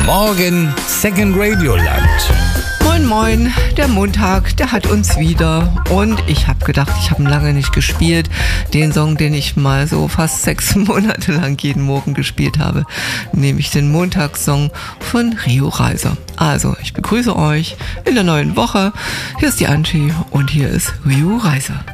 Morgen Second Radio Land. Moin moin, der Montag, der hat uns wieder und ich habe gedacht, ich habe ihn lange nicht gespielt, den Song, den ich mal so fast 6 Monate lang jeden Morgen gespielt habe, nämlich den Montagssong von Rio Reiser. Also, ich begrüße euch in der neuen Woche, hier ist die Angie und hier ist Rio Reiser.